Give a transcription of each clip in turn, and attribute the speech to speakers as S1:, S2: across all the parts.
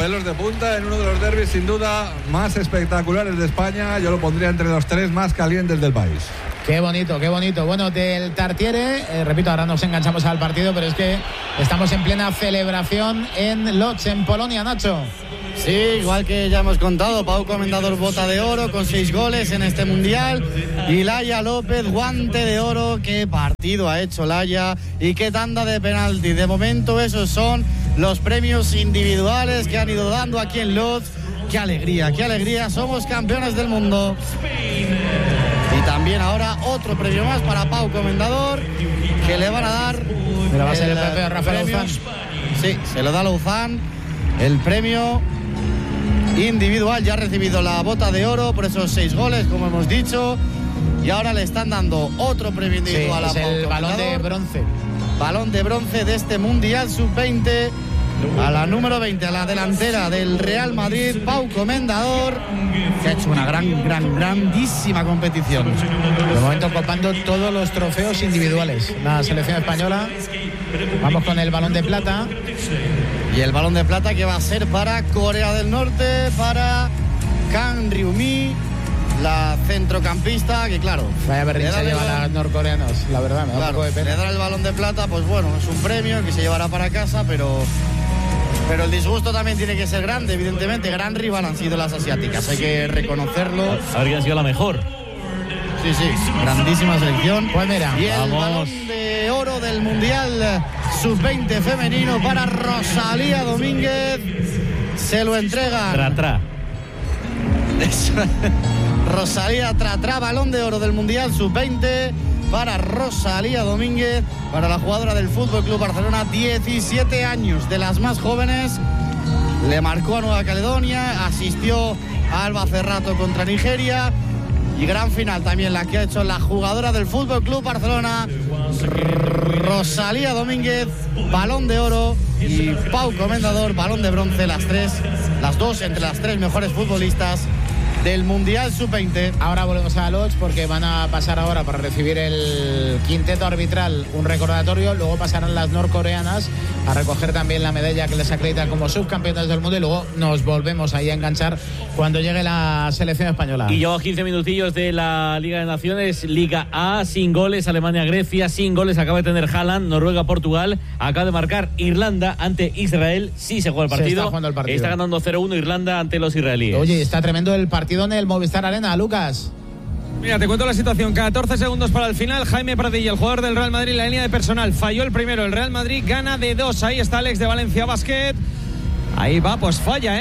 S1: pelos de punta en uno de los derbis sin duda más espectaculares de España. Yo lo pondría entre los 3 más calientes del país.
S2: Qué bonito, qué bonito. Bueno, del Tartiere, repito, ahora nos enganchamos al partido, pero es que estamos en plena celebración en Lodz, en Polonia, Nacho.
S3: Sí, igual que ya hemos contado, Pau Comendador bota de oro con 6 goles en este mundial y Laia López guante de oro. Qué partido ha hecho Laia y qué tanda de penalti. De momento esos son los premios individuales que han ido dando aquí en Lodz. Qué alegría, somos campeones del mundo. Y también ahora otro premio más para Pau Comendador que le van a dar.
S2: Mira, va a ser el premio de Rafael Luzán.
S3: Sí, se lo da Luzán. El premio individual, ya ha recibido la bota de oro por esos 6 goles, como hemos dicho, y ahora le están dando otro premio individual a Pau
S2: el
S3: Comendador. Balón de bronce de este Mundial Sub-20 a la número 20, a la delantera del Real Madrid, Pau Comendador, que ha hecho una grandísima competición.
S2: De momento copando todos los trofeos individuales. La selección española. Vamos con el balón de plata.
S3: Y el balón de plata que va a ser para Corea del Norte, para Kang Ryumi, la centrocampista, que claro,
S2: vaya berrinche llevan a los norcoreanos, la verdad, me da un poco de pena.
S3: Le dar el balón de plata, pues bueno, es un premio que se llevará para casa, pero el disgusto también tiene que ser grande, evidentemente. Gran rival han sido las asiáticas, hay que reconocerlo.
S4: A ver quién ha sido la mejor.
S3: Sí, grandísima selección.
S2: Pues mira,
S3: y el balón de oro del Mundial Sub-20 femenino para Rosalía Domínguez. Se lo entregan.
S4: Tra.
S3: Rosalía Tra, balón de oro del Mundial Sub-20 para Rosalía Domínguez, para la jugadora del Fútbol Club Barcelona, 17 años, de las más jóvenes. Le marcó a Nueva Caledonia, asistió a Alba Cerrato contra Nigeria. Y gran final también la que ha hecho la jugadora del Fútbol Club Barcelona, Rosalía Domínguez, balón de oro, y Pau Comendador, balón de bronce, las dos entre las 3 mejores futbolistas del Mundial Sub-20.
S2: Ahora volvemos a Lodz porque van a pasar ahora para recibir el quinteto arbitral un recordatorio, luego pasarán las norcoreanas a recoger también la medalla que les acredita como subcampeones del mundo y luego nos volvemos ahí a enganchar cuando llegue la selección española.
S4: Y llevamos 15 minutillos de la Liga de Naciones, Liga A, sin goles, Alemania-Grecia, sin goles, acaba de tener Haaland, Noruega-Portugal, acaba de marcar Irlanda ante Israel, sí se juega el partido.
S2: Se está jugando el partido.
S4: Está ganando 0-1 Irlanda ante los israelíes.
S2: Oye, está tremendo el partido en el Movistar Arena, Lucas.
S5: Mira, te cuento la situación, 14 segundos para el final. Jaime Pradilla, el jugador del Real Madrid, la línea de personal, falló el primero, el Real Madrid gana de 2, ahí está Alex de Valencia Basket, ahí va, pues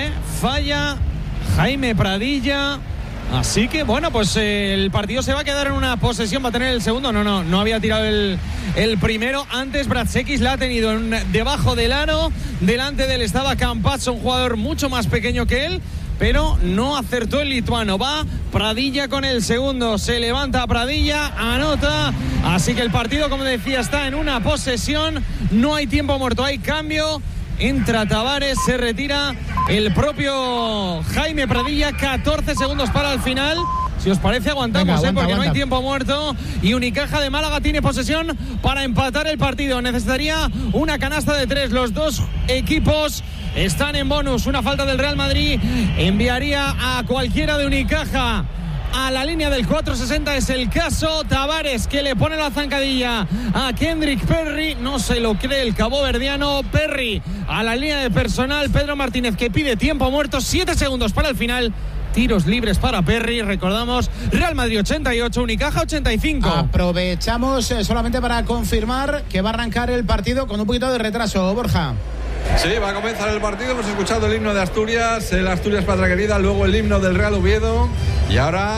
S5: falla Jaime Pradilla, así que bueno, pues el partido se va a quedar en una posesión, va a tener el segundo, no había tirado el primero, antes Bratsekis la ha tenido debajo del aro, delante de él estaba Campazzo, un jugador mucho más pequeño que él, pero no acertó el lituano. Va Pradilla con el segundo, se levanta Pradilla, anota, así que el partido, como decía, está en una posesión, no hay tiempo muerto, hay cambio, entra Tavares, se retira el propio Jaime Pradilla, 14 segundos para el final. Si os parece, aguantamos. Venga, porque no hay tiempo muerto. Y Unicaja de Málaga tiene posesión para empatar el partido. Necesitaría una canasta de 3. Los dos equipos están en bonus. Una falta del Real Madrid enviaría a cualquiera de Unicaja a la línea del 4.60. Es el caso. Tavares, que le pone la zancadilla a Kendrick Perry. No se lo cree el caboverdiano. Perry a la línea de personal. Pedro Martínez, que pide tiempo muerto. 7 segundos para el final. Tiros libres para Perry, recordamos, Real Madrid 88, Unicaja 85.
S2: Aprovechamos solamente para confirmar que va a arrancar el partido con un poquito de retraso, Borja.
S1: Sí, va a comenzar el partido, hemos escuchado el himno de Asturias, el Asturias Patria Querida, luego el himno del Real Oviedo y ahora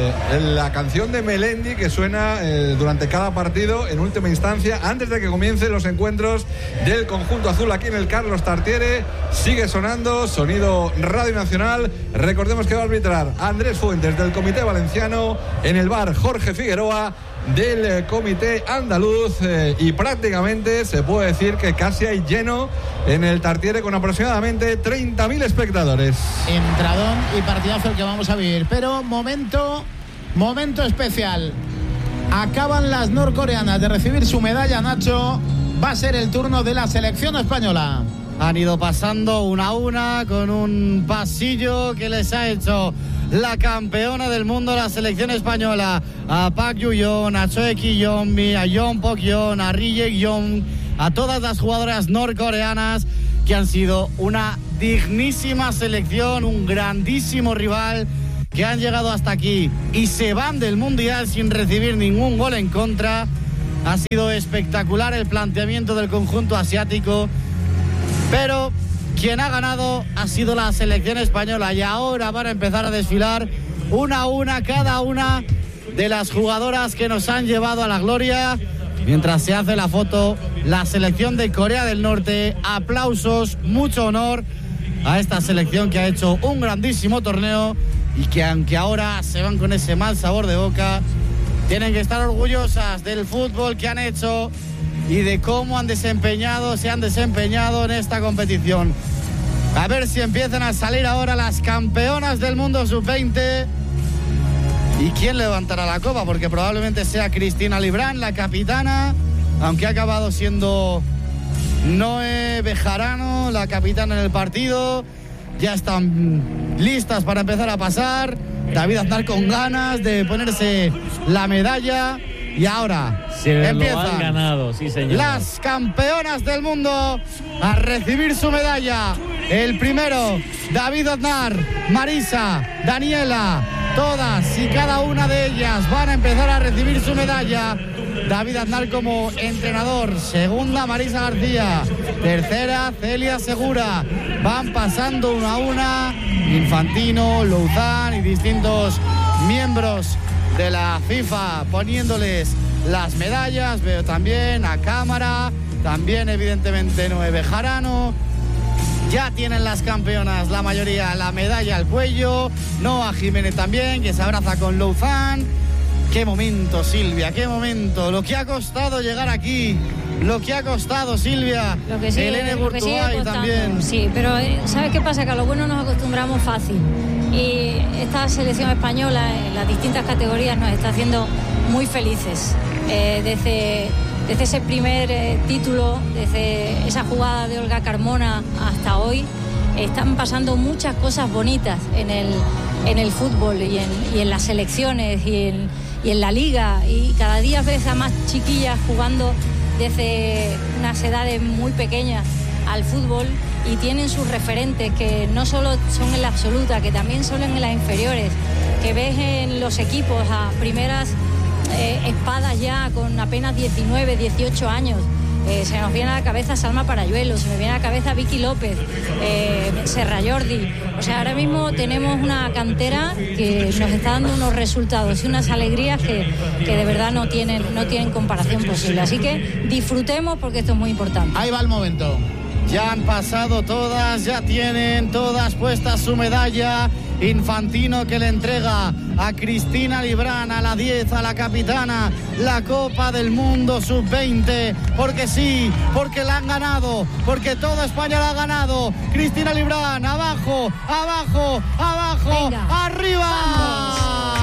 S1: la canción de Melendi que suena durante cada partido en última instancia, antes de que comiencen los encuentros del conjunto azul aquí en el Carlos Tartiere. Sigue sonando, sonido Radio Nacional. Recordemos que va a arbitrar Andrés Fuentes del Comité Valenciano, en el bar Jorge Figueroa del Comité Andaluz, y prácticamente se puede decir que casi hay lleno en el Tartiere con aproximadamente 30.000 espectadores.
S2: Entradón y partidazo el que vamos a vivir, pero momento especial. Acaban las norcoreanas de recibir su medalla, Nacho. Va a ser el turno de la selección española.
S3: Han ido pasando una a una con un pasillo que les ha hecho la campeona del mundo, la selección española, a Park Yu-yeon, a Choi Ki-yeon, a Yeon Pok-yeon, a Ri Jae-yeon, a todas las jugadoras norcoreanas que han sido una dignísima selección, un grandísimo rival, que han llegado hasta aquí y se van del Mundial sin recibir ningún gol en contra. Ha sido espectacular el planteamiento del conjunto asiático, pero quien ha ganado ha sido la selección española, y ahora van a empezar a desfilar una a una cada una de las jugadoras que nos han llevado a la gloria. Mientras se hace la foto, la selección de Corea del Norte. Aplausos, mucho honor a esta selección que ha hecho un grandísimo torneo y que, aunque ahora se van con ese mal sabor de boca, tienen que estar orgullosas del fútbol que han hecho y de cómo se han desempeñado en esta competición. A ver si empiezan a salir ahora las campeonas del mundo sub-20. ¿Y quién levantará la copa? Porque probablemente sea Cristina Librán, la capitana, aunque ha acabado siendo Noé Bejarano la capitana en el partido. Ya están listas para empezar a pasar. David Aznar con ganas de ponerse la medalla. Y ahora empiezan
S4: ganado, sí, señor.
S3: Las campeonas del mundo a recibir su medalla. El primero, David Aznar, Marisa, Daniela, todas y cada una de ellas van a empezar a recibir su medalla. David Aznar como entrenador, segunda Marisa García, tercera Celia Segura. Van pasando una a una Infantino, Louzán y distintos miembros de la FIFA poniéndoles las medallas. Veo también a cámara, también evidentemente Noé Bejarano. Ya tienen las campeonas la mayoría la medalla al cuello. Noa Jiménez también, que se abraza con Louzán. Qué momento, Silvia, qué momento. Lo que ha costado llegar aquí, lo que ha costado, Silvia.
S6: Lo que sigue,
S3: Elena
S6: lo que sigue
S3: Burtuay
S6: costando.
S3: también.
S6: Sí, pero ¿sabes qué pasa? Que a lo bueno nos acostumbramos fácil. Y esta selección española en las distintas categorías nos está haciendo muy felices. Desde ese primer título, desde esa jugada de Olga Carmona hasta hoy, están pasando muchas cosas bonitas en el fútbol y en las selecciones y en la liga. Y cada día ves a más chiquillas jugando desde unas edades muy pequeñas al fútbol, y tienen sus referentes que no solo son en la absoluta, que también son en las inferiores, que ves en los equipos a primeras espadas ya con apenas 19, 18 años. Se nos viene a la cabeza Salma Parayuelo, se me viene a la cabeza Vicky López, Serra Jordi. O sea, ahora mismo tenemos una cantera que nos está dando unos resultados y unas alegrías que de verdad no tienen comparación posible. Así que disfrutemos, porque esto es muy importante.
S3: Ahí va el momento. Ya han pasado todas, ya tienen todas puestas su medalla. Infantino, que le entrega a Cristina Librán, a la 10, a la capitana, la Copa del Mundo Sub-20, porque sí, porque la han ganado, porque toda España la ha ganado. Cristina Librán, abajo, abajo, abajo. Venga. ¡Arriba!
S6: ¡Vamos!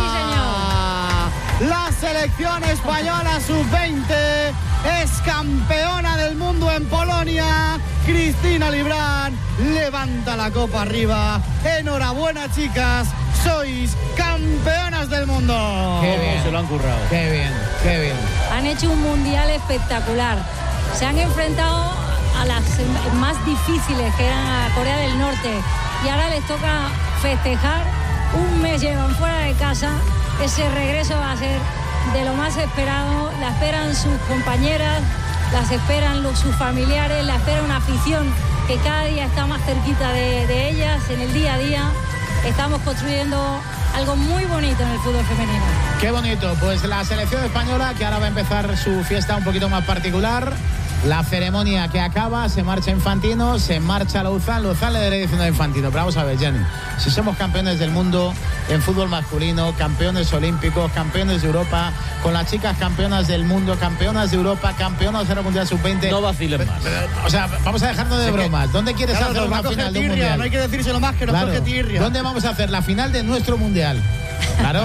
S6: Sí, señor.
S3: La selección española Sub-20 es campeona del mundo en Polonia. Cristina Librán levanta la copa arriba. Enhorabuena, chicas, sois campeonas del mundo.
S2: Qué bien,
S4: se lo han currado.
S2: Qué bien, qué bien.
S6: Han hecho un mundial espectacular. Se han enfrentado a las más difíciles, que eran a Corea del Norte, y ahora les toca festejar. Un mes llevan fuera de casa. Ese regreso va a ser de lo más esperado. La esperan sus compañeras, las esperan sus familiares, la espera una afición que cada día está más cerquita de ellas en el día a día. Estamos construyendo algo muy bonito en el fútbol femenino.
S2: Qué bonito. Pues la selección española, que ahora va a empezar su fiesta un poquito más particular. La ceremonia que acaba, se marcha Infantino, se marcha Louzán le daré diciendo a Infantino. Pero vamos a ver, Jenny, si somos campeones del mundo en fútbol masculino, campeones olímpicos, campeones de Europa, con las chicas campeonas del mundo, campeonas de Europa, campeonas de la Mundial Sub-20...
S4: No vaciles más.
S2: O sea, vamos a dejarnos de bromas. ¿Dónde quieres hacer una final de un mundial?
S3: No hay que decírselo más, que nos coge tirria.
S2: ¿Dónde vamos a hacer la final de nuestro mundial? Claro.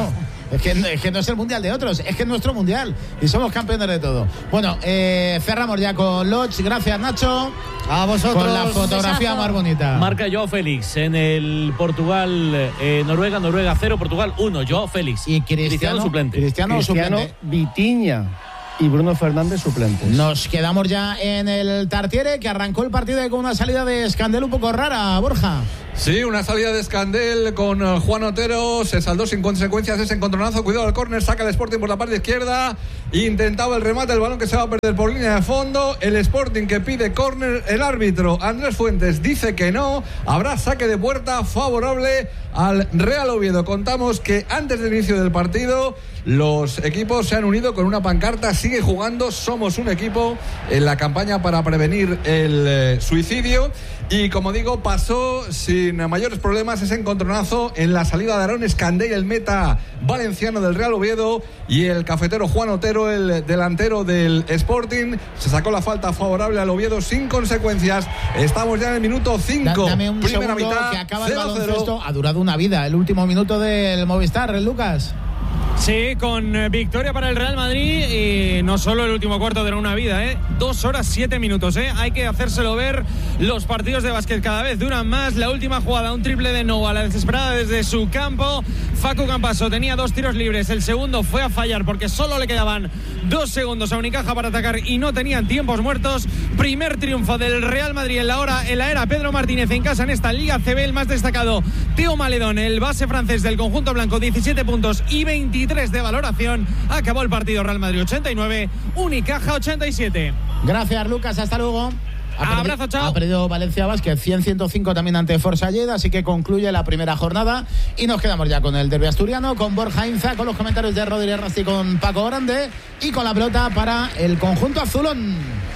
S2: Es que no es el mundial de otros, es que es nuestro mundial y somos campeones de todo. Bueno, cerramos ya con Lodge. Gracias, Nacho.
S3: A vosotros.
S2: Con la fotografía más bonita.
S4: Marca Joao Félix en el Portugal, Noruega 0, Portugal 1. Joao Félix.
S2: Y Cristiano
S4: suplente.
S2: Cristiano suplente.
S7: Vitinha y Bruno Fernández suplentes.
S2: Nos quedamos ya en el Tartiere, que arrancó el partido con una salida de Escandel un poco rara, Borja.
S1: Sí, una salida de Escandel con Juan Otero, se saldó sin consecuencias ese encontronazo, cuidado al córner, saca el Sporting por la parte izquierda, intentaba el remate, el balón que se va a perder por línea de fondo, el Sporting que pide córner, el árbitro Andrés Fuentes dice que no, habrá saque de puerta favorable al Real Oviedo. Contamos que antes del inicio del partido los equipos se han unido con una pancarta, sigue jugando, somos un equipo, en la campaña para prevenir el suicidio. Y como digo, pasó sin mayores problemas ese encontronazo en la salida de Aarón Escandell, el meta valenciano del Real Oviedo, y el cafetero Juan Otero, el delantero del Sporting. Se sacó la falta favorable al Oviedo sin consecuencias. Estamos ya en el minuto 5.
S2: Dame un
S1: primera
S2: segundo,
S1: mitad,
S2: que acaba el
S1: 0-0.
S2: baloncesto. Ha durado una vida el último minuto del Movistar, Lucas.
S5: Sí, con victoria para el Real Madrid, y no solo el último cuarto de una vida, 2 horas 7 minutos, hay que hacérselo ver. Los partidos de básquet cada vez duran más. La última jugada, un triple de Nova, la desesperada desde su campo. Facu Campaso tenía 2 tiros libres, el segundo fue a fallar porque solo le quedaban 2 segundos a Unicaja para atacar y no tenían tiempos muertos. Primer triunfo del Real Madrid en la era Pedro Martínez en casa en esta Liga CB. El más destacado, Teo Maledón, el base francés del conjunto blanco, 17 puntos y 23 de valoración. Acabó el partido, Real Madrid 89, Unicaja 87.
S2: Gracias, Lucas, hasta luego.
S5: Abrazo, chao.
S2: Ha perdido Valencia Basket 100-105 también ante Forza Lleida, así que concluye la primera jornada y nos quedamos ya con el derbi asturiano, con Borja Inza, con los comentarios de Rodríguez Rasti, con Paco Grande y con la pelota para el conjunto azulón.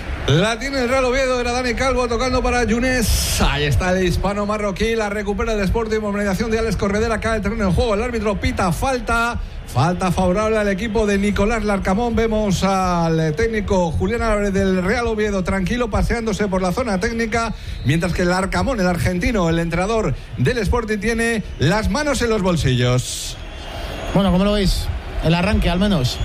S1: La tiene el Real Oviedo, era Dani Calvo tocando para Younes. Ahí está el hispano marroquí, la recupera el Sporting por mediación de Alex Corredera. Acá el terreno de juego, el árbitro pita falta favorable al equipo de Nicolás Larcamón. Vemos al técnico Julián Álvarez del Real Oviedo tranquilo paseándose por la zona técnica, mientras que Larcamón, el argentino, el entrenador del Sporting, tiene las manos en los bolsillos.
S2: Bueno, ¿cómo lo veis? El arranque al menos.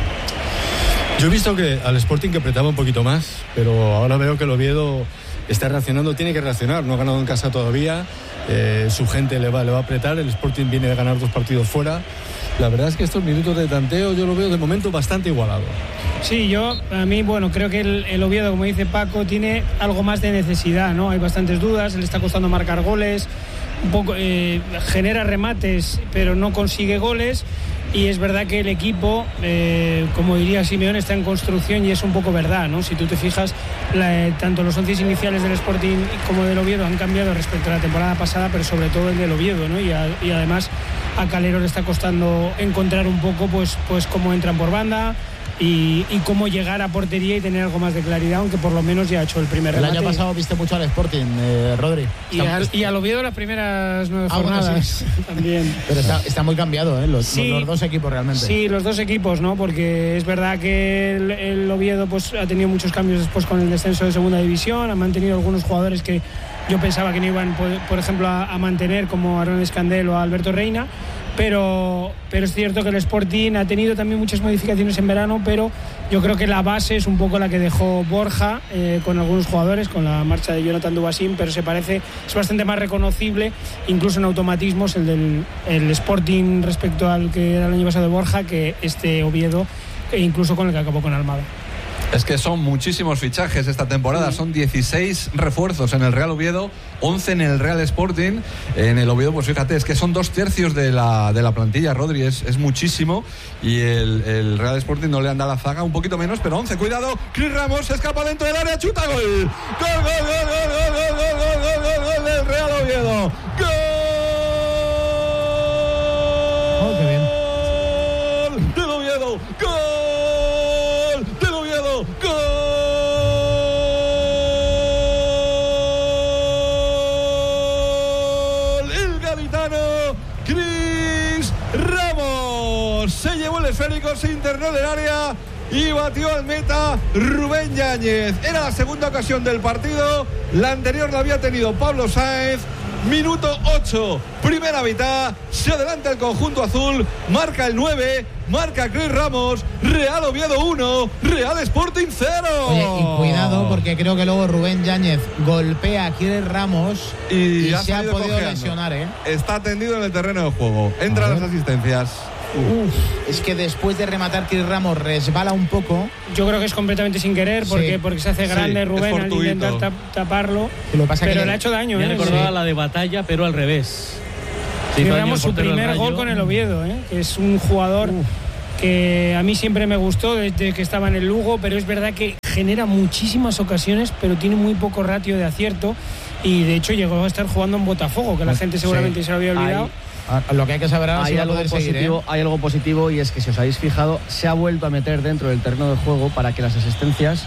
S7: Yo he visto que al Sporting que apretaba un poquito más, pero ahora veo que el Oviedo está reaccionando, tiene que reaccionar, no ha ganado en casa todavía, su gente le va a apretar, el Sporting viene de ganar 2 partidos fuera. La verdad es que estos minutos de tanteo yo lo veo de momento bastante igualado.
S8: Sí, a mí, creo que el Oviedo, como dice Paco, tiene algo más de necesidad, ¿no? Hay bastantes dudas, le está costando marcar goles, un poco genera remates, pero no consigue goles. Y es verdad que el equipo, como diría Simeone, está en construcción y es un poco verdad, ¿no? Si tú te fijas, tanto los 11 iniciales del Sporting como del Oviedo han cambiado respecto a la temporada pasada, pero sobre todo el del Oviedo, ¿no? Y además a Calero le está costando encontrar un poco pues cómo entran por banda y cómo llegar a portería y tener algo más de claridad, aunque por lo menos ya ha hecho el primer remate.
S2: El año pasado viste mucho al Sporting, Rodri.
S8: Y al Oviedo las primeras 9 jornadas.
S2: Bueno, sí.
S8: También.
S2: Pero está muy cambiado, los 2 equipos realmente.
S8: Sí, los 2 equipos, ¿no? Porque es verdad que el Oviedo pues ha tenido muchos cambios después con el descenso de segunda división, ha mantenido algunos jugadores que yo pensaba que no iban, por ejemplo, a mantener, como Aarón Escandell o Alberto Reina. Pero es cierto que el Sporting ha tenido también muchas modificaciones en verano, pero yo creo que la base es un poco la que dejó Borja con algunos jugadores, con la marcha de Jonathan Dubasín, pero es bastante más reconocible, incluso en automatismos, el Sporting respecto al que era el año pasado de Borja, que este Oviedo, e incluso con el que acabó con Almada.
S1: Es que son muchísimos fichajes esta temporada, son 16 refuerzos en el Real Oviedo, 11 en el Real Sporting. En el Oviedo, pues fíjate, es que son 2/3 de la plantilla, Rodri, es muchísimo. Y el Real Sporting no le anda la zaga, un poquito menos, pero 11, cuidado, Cris Ramos se escapa dentro del área, chuta, gol. Gol del Real Oviedo. Gol.
S2: Oh, qué bien.
S1: Del Oviedo. Gol. Cris Ramos se llevó el esférico, se internó del área y batió al meta Rubén Yáñez. Era la segunda ocasión del partido, la anterior la había tenido Pablo Sáenz. minuto 8, primera mitad, se adelanta el conjunto azul, marca el 9, marca Cris Ramos, Real Oviedo 1, Real Sporting 0.
S2: Oye, y cuidado porque creo que luego Rubén Yáñez golpea a Cris Ramos y se ha podido lesionar, ¿eh?
S1: Está tendido en el terreno de juego, entran las asistencias.
S2: Es que después de rematar Cris Ramos resbala un poco.
S8: Yo creo que es completamente sin querer porque se hace grande Rubén al intentar taparlo.
S2: Lo pasa
S8: pero
S2: que
S8: le ha hecho daño.
S4: Me recordaba la de Batalla, pero al revés.
S8: Cris Ramos su primer gol con el Oviedo, que es un jugador que a mí siempre me gustó desde que estaba en el Lugo, pero es verdad que genera muchísimas ocasiones, pero tiene muy poco ratio de acierto y de hecho llegó a estar jugando en Botafogo, que la gente seguramente se lo había olvidado.
S2: Lo que hay que saber ahora
S9: hay algo positivo, hay algo positivo, y es que si os habéis fijado se ha vuelto a meter dentro del terreno de juego para que las asistencias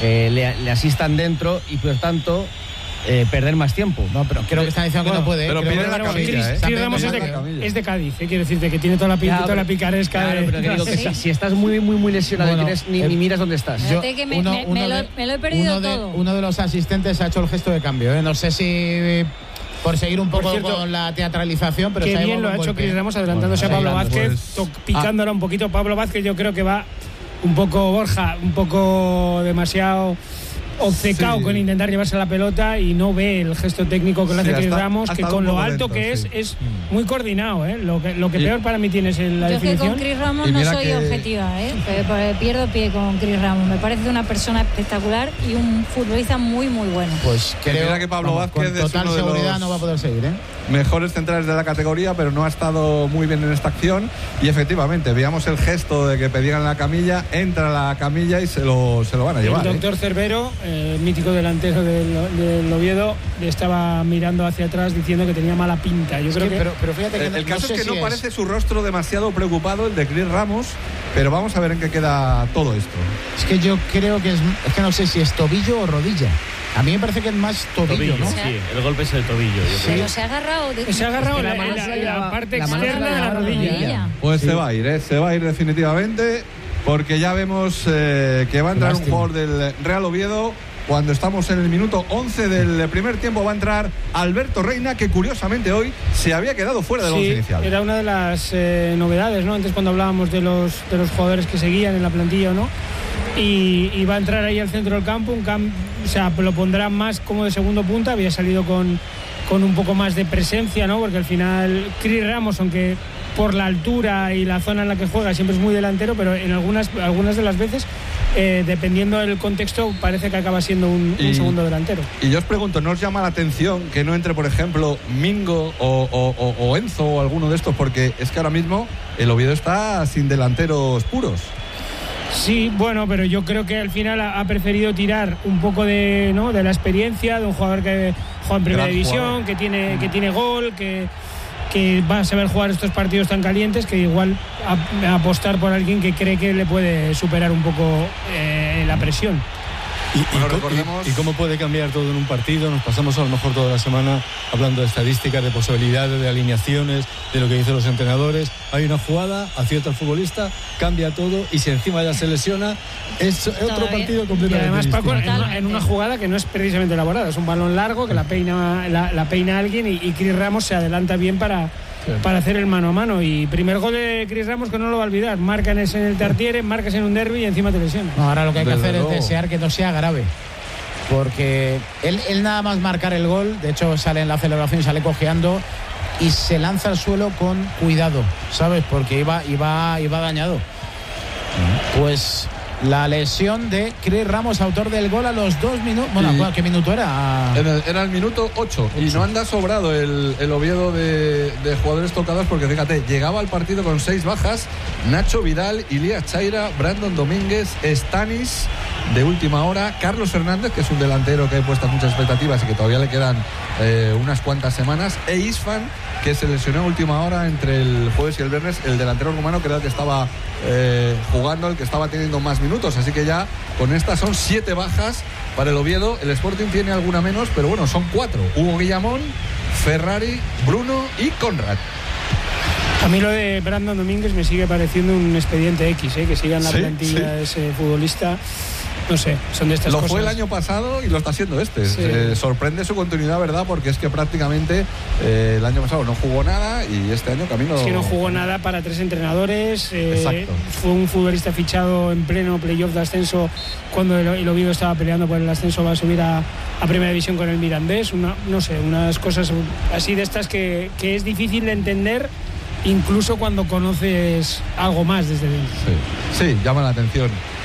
S9: le asistan dentro y por tanto perder más tiempo.
S2: No, pero creo que están diciendo que no puede.
S1: Pero pide la camilla,
S8: Cris Ramos es de Cádiz, quiero decirte que tiene toda la pinta, toda la picaresca.
S9: Claro, pero que digo que si estás muy lesionado, ni miras dónde estás.
S6: Me lo he perdido todo.
S2: Uno de los asistentes ha hecho el gesto de cambio, No sé si por seguir un poco con la teatralización, pero
S8: qué bien lo ha hecho Cris Ramos adelantándose a Pablo Vázquez, picándola un poquito. Pablo Vázquez yo creo que va un poco, Borja, un poco demasiado obcecado con intentar llevarse la pelota y no ve el gesto técnico que le hace Cris Ramos, que con lo alto lento, que es muy coordinado, Lo que peor para mí tienes en la definición.
S6: Yo que con Cris Ramos no soy objetiva, pierdo pie con Cris Ramos. Me parece una persona espectacular y un futbolista muy bueno.
S1: Pues creo que Pablo Vázquez
S2: con total
S1: es uno
S2: seguridad
S1: de los
S2: no va a poder seguir,
S1: mejores centrales de la categoría, pero no ha estado muy bien en esta acción y efectivamente veíamos el gesto de que pedían la camilla, entra la camilla y se lo van a llevar.
S8: El doctor Cervero, mítico delantero del Oviedo, le estaba mirando hacia atrás diciendo que tenía mala pinta. Yo creo que
S2: pero fíjate que
S1: el caso es que no parece su rostro demasiado preocupado, el de Cris Ramos, pero vamos a ver en qué queda todo esto.
S2: Es que yo creo que es que no sé si es tobillo o rodilla. A mí me parece que es más tobillo, ¿no?
S4: Sí, el golpe es el tobillo.
S6: Pero se ha agarrado
S8: la parte externa de la rodilla.
S1: Pues se va a ir definitivamente, porque ya vemos que va a entrar un jugador del Real Oviedo. Cuando estamos en el minuto 11 del primer tiempo va a entrar Alberto Reina, que curiosamente hoy se había quedado fuera del once inicial.
S8: Era una de las novedades, ¿no? Antes cuando hablábamos de los jugadores que seguían en la plantilla, ¿no? Y va a entrar ahí al centro del campo, o sea, lo pondrá más como de segundo punta. Había salido con un poco más de presencia, ¿no? Porque al final Cris Ramos, aunque por la altura y la zona en la que juega siempre es muy delantero, pero en algunas de las veces, dependiendo del contexto, parece que acaba siendo un segundo delantero.
S1: Y yo os pregunto, ¿no os llama la atención que no entre, por ejemplo, Mingo o Enzo o alguno de estos? Porque es que ahora mismo el Oviedo está sin delanteros puros.
S8: Sí, bueno, pero yo creo que al final ha preferido tirar un poco de la experiencia de un jugador que juega en primera división, que tiene gol, que va a saber jugar estos partidos tan calientes, que igual apostar por alguien que cree que le puede superar un poco la presión.
S7: ¿Y cómo puede cambiar todo en un partido? Nos pasamos a lo mejor toda la semana hablando de estadísticas, de posibilidades, de alineaciones, de lo que dicen los entrenadores. Hay una jugada, acierta el futbolista, cambia todo y si encima ya se lesiona, es otro partido completamente.
S8: Y además, Paco,
S7: distinto.
S8: en una jugada que no es precisamente elaborada, es un balón largo que la peina alguien y Cris Ramos se adelanta bien para hacer el mano a mano. Y primer gol de Cris Ramos que no lo va a olvidar, marca en el Tartiere, marcas en un derbi y encima te lesiona.
S2: No, ahora lo que hay que hacer es desear que no sea grave, porque él nada más marcar el gol, de hecho sale en la celebración, sale cojeando y se lanza al suelo con cuidado, ¿sabes? Porque iba dañado. Pues la lesión de Cris Ramos, autor del gol a los 2 minutos. Bueno, ¿qué minuto era?
S1: Era el minuto 8. Y no anda sobrado el Oviedo de jugadores tocados, porque fíjate, llegaba al partido con 6 bajas: Nacho Vidal, Ilías Chaira, Brandon Domínguez, Stanis de última hora, Carlos Fernández, que es un delantero que hay puestas muchas expectativas y que todavía le quedan unas cuantas semanas, e Isfan, que se lesionó a última hora entre el jueves y el viernes, el delantero rumano, que era el que estaba jugando, el que estaba teniendo más minutos. Así que ya con estas son 7 bajas para el Oviedo. El Sporting tiene alguna menos, pero bueno, son 4: Hugo Guillamón, Ferrari, Bruno y Conrad.
S8: A mí lo de Brandon Domínguez me sigue pareciendo un expediente X, que siga en la plantilla de ese futbolista. no sé, son de estas
S1: Lo
S8: cosas.
S1: fue el año pasado y lo está haciendo este.
S8: Sí.
S1: Sorprende su continuidad, ¿verdad? Porque es que prácticamente el año pasado no jugó nada y este año camino...
S8: Es que no jugó nada para 3 entrenadores.
S1: Exacto.
S8: Fue un futbolista fichado en pleno playoff de ascenso cuando el Oviedo estaba peleando por el ascenso, va a subir a Primera División con el Mirandés. No sé, unas cosas así de estas que es difícil de entender incluso cuando conoces algo más desde dentro.
S1: Sí, llama la atención.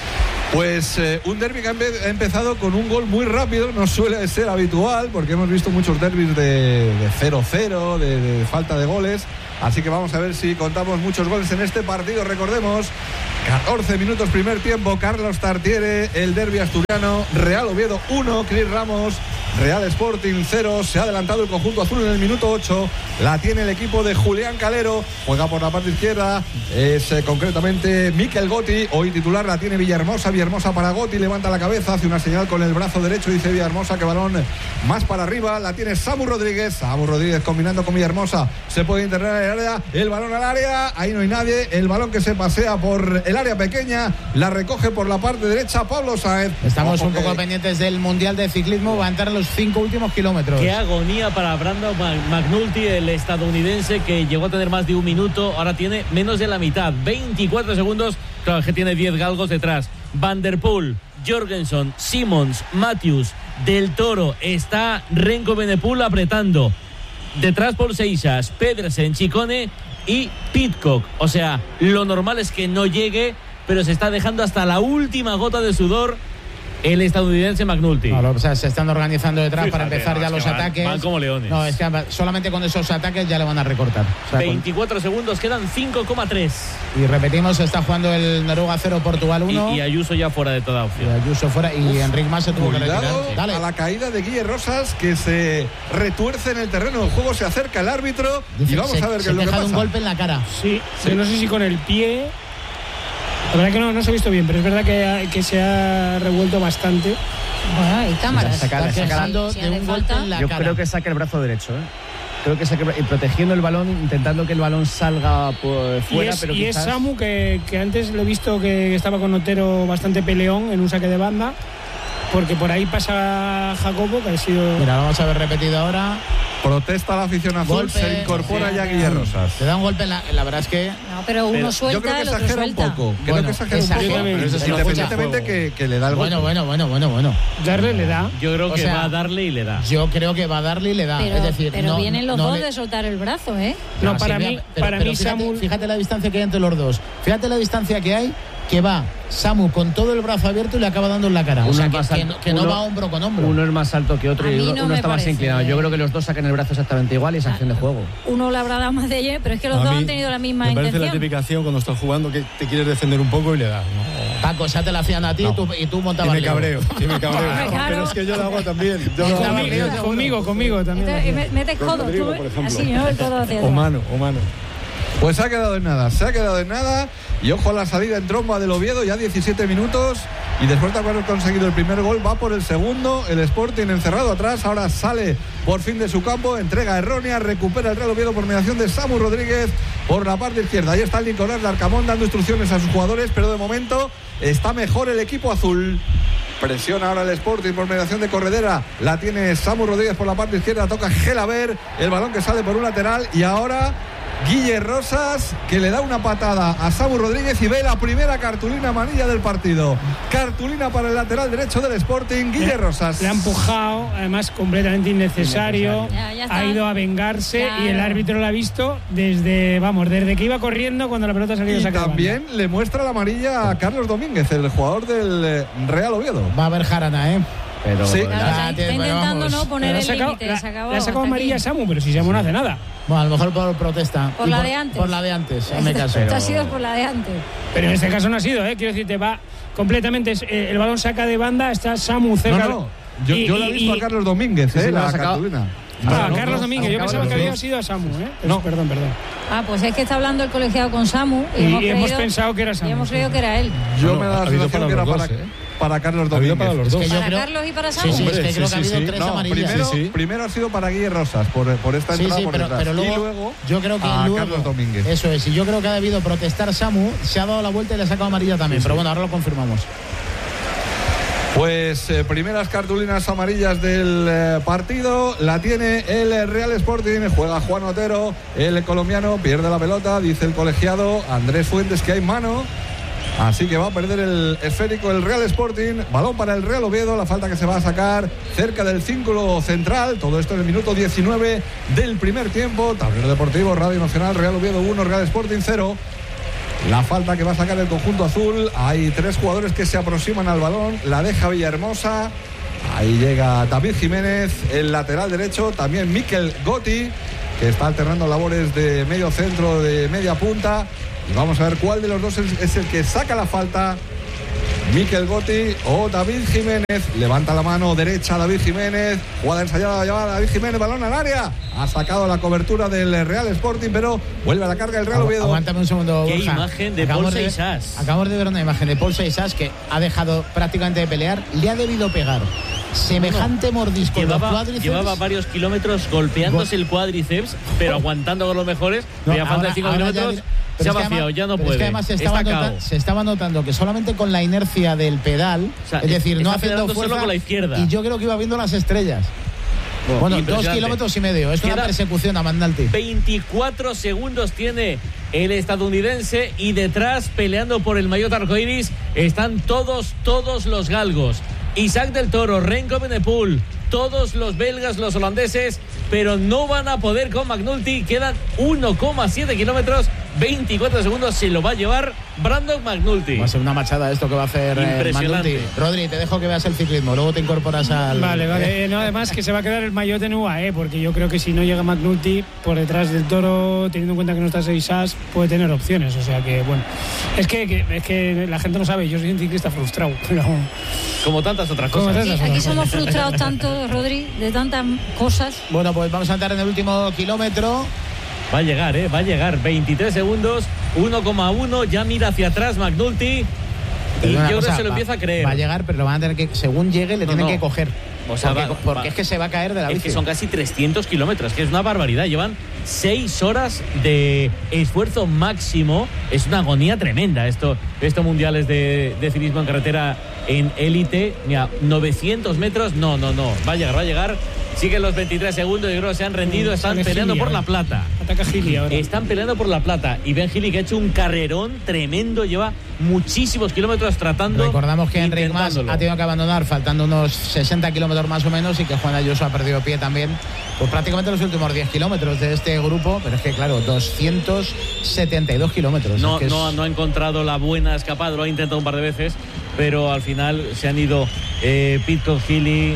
S1: Pues un derbi que ha empezado con un gol muy rápido, no suele ser habitual porque hemos visto muchos derbis de 0-0, de falta de goles, así que vamos a ver si contamos muchos goles en este partido. Recordemos, 14 minutos primer tiempo, Carlos Tartiere, el derbi asturiano, Real Oviedo 1, Cris Ramos, Real Sporting 0, se ha adelantado el conjunto azul en el minuto 8, la tiene el equipo de Julián Calero, juega por la parte izquierda, es concretamente Mikel Gotti, hoy titular, la tiene Villahermosa para Gotti, levanta la cabeza, hace una señal con el brazo derecho, dice Villahermosa que balón más para arriba, la tiene Samu Rodríguez combinando con Villahermosa, se puede internar en el área, el balón al área, ahí no hay nadie, el balón que se pasea por el área pequeña, la recoge por la parte derecha Pablo Sáenz.
S2: Estamos un poco pendientes del Mundial de Ciclismo, va a entrar en los 5 últimos kilómetros.
S4: Qué agonía para Brandon McNulty, el estadounidense que llegó a tener más de un minuto, ahora tiene menos de la mitad, 24 segundos, claro que tiene 10 galgos detrás. Van der Poel, Jorgensen, Simons, Matthews, Del Toro, está Renko Benepul apretando. Detrás Paul Seixas, Pedersen, Chicone y Pidcock. O sea, lo normal es que no llegue, pero se está dejando hasta la última gota de sudor el estadounidense McNulty.
S2: No, o sea, se están organizando detrás. Fíjate, para empezar ya los ataques.
S4: Van como leones.
S2: No, es que solamente con esos ataques ya le van a recortar. O sea,
S4: 24 segundos, quedan 5,3.
S2: Y repetimos, está jugando el Noruega 0, Portugal 1.
S4: Y Ayuso ya fuera de toda opción.
S2: Y Ayuso fuera y Enric Mas se tuvo que retirar.
S1: Dale. A la caída de Guille Rosas, que se retuerce en el terreno del juego, se acerca el árbitro. Dice, y vamos a ver qué es lo que pasa.
S2: Se deja un golpe en la cara.
S8: Sí. No sé si con el pie. La verdad que no se ha visto bien, pero es verdad que se ha revuelto bastante.
S6: Bueno, hay cámaras.
S2: Está quejando de un golpe en la cara.
S9: Yo creo que saque el brazo derecho, Creo que saque, protegiendo el balón, intentando que el balón salga por fuera. Pero
S8: quizás... es Samu, que antes lo he visto que estaba con Otero bastante peleón en un saque de banda, porque por ahí pasa Jacobo, que ha sido...
S2: Mira, vamos a ver repetido ahora.
S1: Protesta la afición azul, golpe, se incorpora ya Guille Rosas.
S2: Se da un golpe en la verdad es que...
S6: No, pero uno suelta,
S1: yo creo que
S6: el otro
S1: exagera
S6: suelta.
S1: Un poco. Creo que exagera un poco, pero eso independientemente que le da el golpe.
S2: Bueno.
S8: Darle le da.
S4: Yo creo que va a darle y le da.
S2: Yo creo que va a darle y le da.
S6: Pero,
S2: es decir,
S6: pero vienen los dos de soltar el brazo, ¿eh?
S8: No, para mí Samu...
S2: Fíjate la distancia que hay entre los dos. Fíjate la distancia que hay, que va Samu con todo el brazo abierto y le acaba dando en la cara. O sea, que no va hombro con hombro.
S9: Uno es más alto que otro y uno está más inclinado. Yo creo que los dos sacan el brazo exactamente igual y es acción de juego.
S6: Uno le habrá dado más de ella, pero es que los dos han tenido la misma intención.
S7: Me parece la típica acción cuando estás jugando que te quieres defender un poco y le das. ¿No?
S2: Paco, ya te la hacían a ti y tú montabas.
S7: Y me cabreo. Pero es que yo lo hago también.
S8: Conmigo también.
S6: Entonces, metes codo tú, así, ¿no? El codo hacia
S7: o mano.
S1: Pues se ha quedado en nada. Y ojo a la salida en tromba del Oviedo, ya 17 minutos. Y después de haber conseguido el primer gol, va por el segundo. El Sporting encerrado atrás. Ahora sale por fin de su campo. Entrega errónea. Recupera el Real Oviedo por mediación de Samu Rodríguez por la parte izquierda. Ahí está el Nicolás Larcamón dando instrucciones a sus jugadores. Pero de momento está mejor el equipo azul. Presiona ahora el Sporting por mediación de Corredera. La tiene Samu Rodríguez por la parte izquierda. Toca Gelaber. El balón que sale por un lateral. Y ahora Guille Rosas, que le da una patada a Samu Rodríguez y ve la primera cartulina amarilla del partido. Cartulina para el lateral derecho del Sporting, Guille Rosas.
S8: Le ha empujado, además completamente innecesario. Ya ha ido a vengarse, claro. Y el árbitro lo ha visto desde que iba corriendo cuando la pelota ha salido.
S1: Y también le muestra la amarilla a Carlos Domínguez, el jugador del Real Oviedo.
S2: Va a haber jarana,
S1: Pero sí.
S6: Está intentando no poner el límite.
S8: Le ha sacado amarilla a Samu, pero si Samu no hace nada.
S2: Bueno, a lo mejor por protesta.
S6: Por la de antes.
S2: Por la de antes, en mi caso.
S6: Esto ha sido por la de antes.
S8: Pero en este caso no ha sido, Quiero decirte, va completamente. El balón saca de banda, está Samu cerca.
S1: No. Yo la he visto a Carlos Domínguez, la cartulina.
S8: Carlos Domínguez, yo pensaba que había sido a Samu, No, perdón.
S6: Pues es que está hablando el colegiado con Samu.
S8: Y hemos pensado que era Samu.
S6: Y hemos creído que era él.
S1: Yo me da la sensación que era para Carlos Domínguez.
S7: Para los dos.
S6: ¿Para Carlos y para Samu?
S2: Sí, es que creo que ha habido 3 amarillas.
S1: Primero ha sido para Guille Rosas, por esta entrada por detrás.
S2: Pero luego yo creo que
S1: Carlos Domínguez.
S2: Eso es, y yo creo que ha debido protestar Samu, se ha dado la vuelta y le ha sacado amarilla también. Pero bueno, ahora lo confirmamos.
S1: Pues primeras cartulinas amarillas del partido. La tiene el Real Sporting. Juega Juan Otero, el colombiano. Pierde la pelota, dice el colegiado Andrés Fuentes que hay mano. Así que va a perder el esférico el Real Sporting. Balón para el Real Oviedo. La falta que se va a sacar cerca del círculo central. Todo esto en el minuto 19 del primer tiempo. Tablero Deportivo, Radio Nacional, Real Oviedo 1, Real Sporting 0. La falta que va a sacar el conjunto azul. Hay 3 jugadores que se aproximan al balón. La deja Villahermosa. Ahí llega David Jiménez, el lateral derecho. También Mikel Gotti, que está alternando labores de medio centro, de media punta. Y vamos a ver cuál de los dos es el que saca la falta. Mikel Gotti o David Jiménez. Levanta la mano derecha David Jiménez. Jugada ensayada, lleva David Jiménez, balón al área. Ha sacado la cobertura del Real Sporting, pero vuelve a la carga el Real Oviedo.
S2: Aguántame un segundo,
S4: Qué
S2: Borja.
S4: imagen de Paul Seixas.
S2: Acabamos de ver una imagen de Paul Seixas que ha dejado prácticamente de pelear. Le ha debido pegar semejante mordisco.
S4: Llevaba varios kilómetros golpeándose el cuádriceps, pero aguantando con los mejores. Ya falta 5 kilómetros. Se ha vaciado, ya no puede.
S2: Es que además se estaba notando que solamente con la inercia del pedal,
S4: o sea,
S2: es decir, no haciendo fuerza,
S4: solo con la izquierda.
S2: Y yo creo que iba viendo las estrellas. Bueno, 2 kilómetros y medio. Es una persecución a McNulty.
S4: 24 segundos tiene el estadounidense y detrás, peleando por el maillot arcoiris, están todos los galgos. Isaac del Toro, Renko Benepul, todos los belgas, los holandeses, pero no van a poder con McNulty. Quedan 1,7 kilómetros, 24 segundos, se lo va a llevar Brandon McNulty.
S2: Va a ser una machada esto que va a hacer McNulty. Rodri, te dejo que veas el ciclismo, luego te incorporas al...
S8: Vale. No, además que se va a quedar el maillot en UAE, porque yo creo que si no llega McNulty por detrás del Toro, teniendo en cuenta que no está Seixas, puede tener opciones. O sea que, bueno, es que la gente no sabe, yo soy un ciclista frustrado, pero...
S4: Como tantas otras cosas.
S6: Sí, aquí somos frustrados tanto, Rodri, de tantas cosas.
S2: Bueno, pues vamos a entrar en el último kilómetro.
S4: Va a llegar, 23 segundos, 1,1, ya mira hacia atrás McNulty. Y yo creo que se lo empieza a creer.
S2: Va a llegar, pero lo van a tener que, según llegue, le tienen que coger.
S4: O sea,
S2: porque es que se va a caer de la bici.
S4: Es que son casi 300 kilómetros, que es una barbaridad. Llevan 6 horas de esfuerzo máximo. Es una agonía tremenda estos mundiales de ciclismo en carretera en élite. Mira, 900 metros, no. Va a llegar. Siguen los 23 segundos, yo creo que se han rendido, están peleando por la plata.
S8: Ataca Gili ahora.
S4: Están peleando por la plata. Y Ben Gili, que ha hecho un carrerón tremendo, lleva muchísimos kilómetros tratando.
S2: Recordamos que Enric Mas ha tenido que abandonar faltando unos 60 kilómetros más o menos, y que Juan Ayuso ha perdido pie también, pues prácticamente los últimos 10 kilómetros de este grupo. Pero es que claro, 272 kilómetros.
S4: No ha encontrado la buena escapada, lo ha intentado un par de veces, pero al final se han ido Pidcock, Gili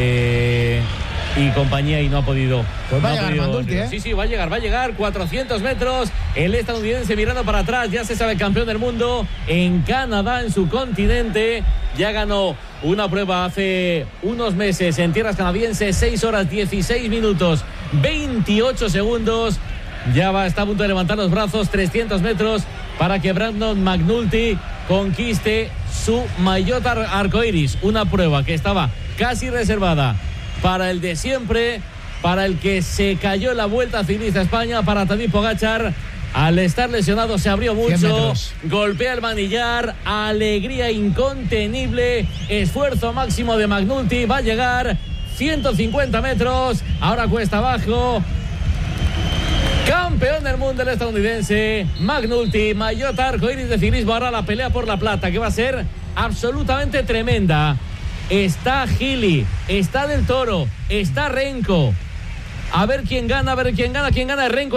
S4: y compañía, y no ha podido.
S2: Pues va a llegar McNulty, ¿eh?
S4: Sí, va a llegar 400 metros. El estadounidense mirando para atrás, ya se sabe campeón del mundo en Canadá, en su continente. Ya ganó una prueba hace unos meses en tierras canadienses, 6 horas 16 minutos 28 segundos. Está a punto de levantar los brazos, 300 metros para que Brandon McNulty conquiste su maillot arcoiris. Una prueba que estaba casi reservada para el de siempre, para el que se cayó la Vuelta Ciclista a España, para Tadej Pogačar. Al estar lesionado se abrió mucho, golpea el manillar, alegría incontenible, esfuerzo máximo de McNulty, va a llegar 150 metros, ahora cuesta abajo. Campeón del mundo el estadounidense McNulty, maillot arcoiris de ciclismo. Ahora la pelea por la plata, que va a ser absolutamente tremenda. Está Gili, está Del Toro, está Renko. A ver quién gana, quién gana. Renko.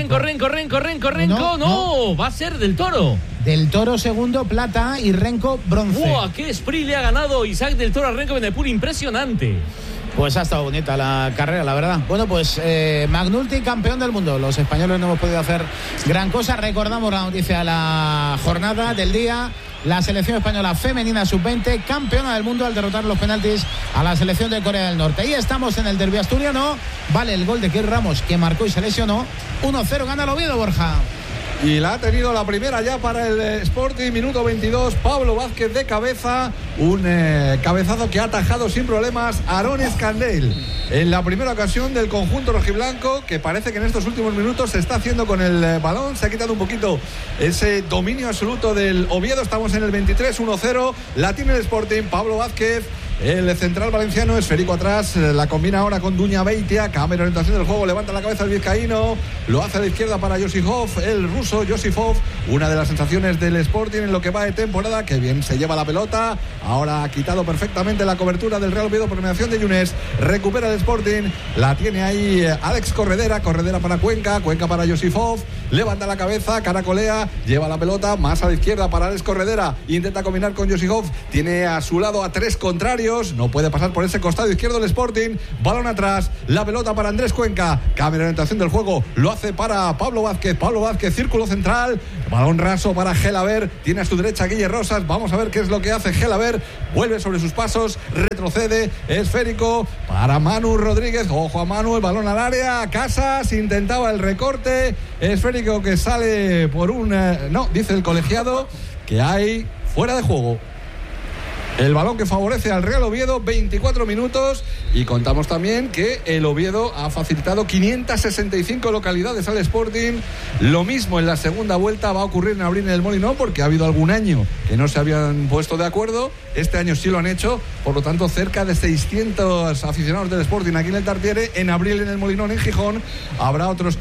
S4: No, va a ser Del Toro.
S2: Del Toro segundo, plata, y Renko bronce.
S4: ¡Wow! ¡Qué sprint le ha ganado Isaac Del Toro a Renko Benepul! Impresionante.
S2: Pues ha estado bonita la carrera, la verdad. Bueno, pues McNulty, campeón del mundo. Los españoles no hemos podido hacer gran cosa. Recordamos la noticia de la jornada del día. La selección española femenina sub-20, campeona del mundo al derrotar los penaltis a la selección de Corea del Norte. Y estamos en el derbi asturiano. Vale el gol de Kir Ramos, que marcó y se lesionó. 1-0 gana el Oviedo, Borja.
S1: Y la ha tenido la primera ya para el Sporting, minuto 22, Pablo Vázquez de cabeza, un cabezazo que ha atajado sin problemas Aarón Escandell en la primera ocasión del conjunto rojiblanco, que parece que en estos últimos minutos se está haciendo con el balón, se ha quitado un poquito ese dominio absoluto del Oviedo. Estamos en el 23, 1-0, la tiene el Sporting, Pablo Vázquez. El central valenciano, esférico atrás, la combina ahora con Duña Beitia, cambia la orientación del juego, levanta la cabeza el vizcaíno, lo hace a la izquierda para Josifov, el ruso Josifov, una de las sensaciones del Sporting en lo que va de temporada, que bien se lleva la pelota, ahora ha quitado perfectamente la cobertura del Real Oviedo por mediación de Yunes, recupera el Sporting, la tiene ahí Alex Corredera para Cuenca para Josifov, levanta la cabeza, caracolea, lleva la pelota, más a la izquierda para Alex Corredera, intenta combinar con Josifov, tiene a su lado a tres contrarios, no puede pasar por ese costado izquierdo el Sporting, balón atrás, la pelota para Andrés Cuenca, cambia la orientación del juego, lo hace para Pablo Vázquez, círculo central, balón raso para Gelaber, tiene a su derecha Guille Rosas, vamos a ver qué es lo que hace Gelaber, vuelve sobre sus pasos, retrocede, esférico para Manu Rodríguez, ojo a Manu, el balón al área, Casas intentaba el recorte, esférico que sale por dice el colegiado que hay fuera de juego. El balón que favorece al Real Oviedo, 24 minutos, y contamos también que el Oviedo ha facilitado 565 localidades al Sporting. Lo mismo en la segunda vuelta va a ocurrir en Abril en el Molinón, porque ha habido algún año que no se habían puesto de acuerdo. Este año sí lo han hecho, por lo tanto cerca de 600 aficionados del Sporting aquí en el Tartiere. En Abril en el Molinón, en Gijón, habrá otros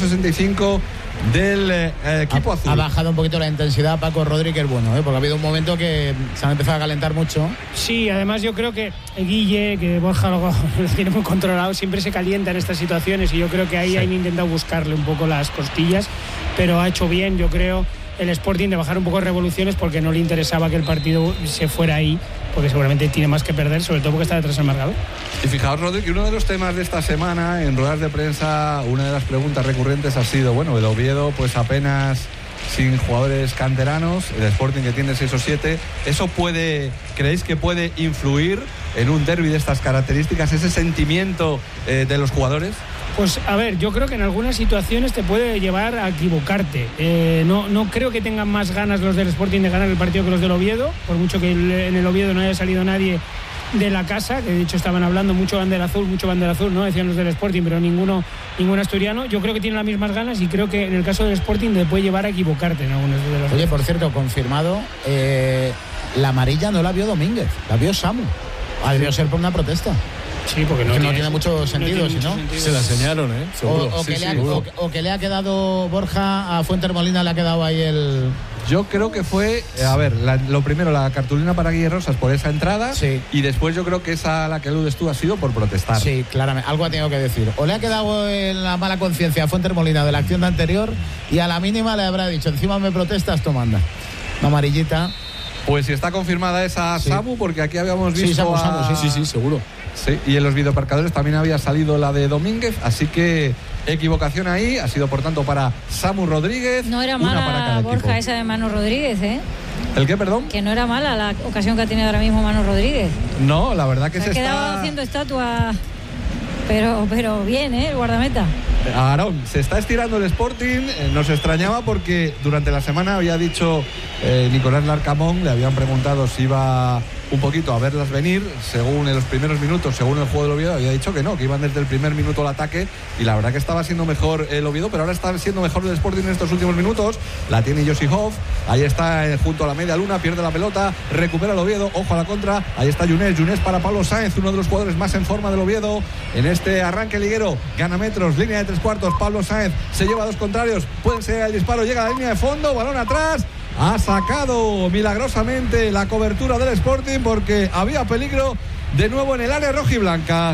S1: 565 del equipo azul.
S2: Ha bajado un poquito la intensidad Paco Rodríguez, porque ha habido un momento que se han empezado a calentar mucho.
S8: Sí, además yo creo que Guille, que Borja lo tiene muy controlado, siempre se calienta en estas situaciones, y yo creo que ahí han intentado buscarle un poco las costillas, pero ha hecho bien, yo creo, el Sporting de bajar un poco de revoluciones, porque no le interesaba que el partido se fuera ahí, porque seguramente tiene más que perder, sobre todo porque está detrás del marcador.
S1: Y fijaos, Rodri, que uno de los temas de esta semana en ruedas de prensa, una de las preguntas recurrentes ha sido, el Oviedo pues apenas sin jugadores canteranos, el Sporting que tiene 6 o 7, ¿eso creéis que puede influir en un derbi de estas características, ese sentimiento de los jugadores?
S8: Pues a ver, yo creo que en algunas situaciones te puede llevar a equivocarte. No creo que tengan más ganas los del Sporting de ganar el partido que los del Oviedo, por mucho que en el Oviedo no haya salido nadie de la casa, que de hecho estaban hablando mucho bandera azul, ¿no? Decían los del Sporting, pero ningún asturiano. Yo creo que tienen las mismas ganas, y creo que en el caso del Sporting te puede llevar a equivocarte en algunos de los.
S2: Oye, por cierto, confirmado, la amarilla no la vio Domínguez, la vio Samu. Ha debido ser por una protesta.
S8: Sí, porque no
S2: tiene mucho sentido, si no.
S7: Se la enseñaron, seguro.
S2: O que le ha quedado Borja a Fuentermolina, le ha quedado ahí el.
S1: Yo creo que fue, lo primero, la cartulina para Guille Rosas por esa entrada,
S2: sí.
S1: Y después yo creo que esa a la que aludes tú ha sido por protestar.
S2: Sí, claramente, algo ha tenido que decir. O le ha quedado en la mala conciencia a Fuentermolina de la acción de anterior, y a la mínima le habrá dicho, encima me protestas, tú manda. Una amarillita.
S1: Pues si está confirmada esa, sí. Samu, porque aquí habíamos visto
S7: Samu, sí, seguro.
S1: Sí, y en los videomarcadores también había salido la de Domínguez, así que equivocación ahí, ha sido por tanto para Samu Rodríguez.
S6: No era mala, Borja, equipo. Esa de Manu Rodríguez, ¿eh?
S1: ¿El qué, perdón?
S6: Que no era mala la ocasión que ha tenido ahora mismo Manu Rodríguez.
S1: No, la verdad que
S6: se ha quedado haciendo estatua, pero bien, el guardameta.
S1: Aarón, se está estirando el Sporting, nos extrañaba porque durante la semana había dicho Nicolás Larcamón, le habían preguntado si iba un poquito a verlas venir, según en los primeros minutos, según el juego del Oviedo, había dicho que no, que iban desde el primer minuto al ataque, y la verdad que estaba siendo mejor el Oviedo, pero ahora está siendo mejor el Sporting en estos últimos minutos. La tiene Josifov, ahí está junto a la media luna, pierde la pelota, recupera el Oviedo, ojo a la contra, ahí está Yunes para Pablo Sáenz, uno de los jugadores más en forma del Oviedo en este arranque liguero, gana metros, línea de 3/4, Pablo Sáenz se lleva a dos contrarios, puede ser el disparo, llega a la línea de fondo, balón atrás. Ha sacado milagrosamente la cobertura del Sporting porque había peligro de nuevo en el área rojiblanca.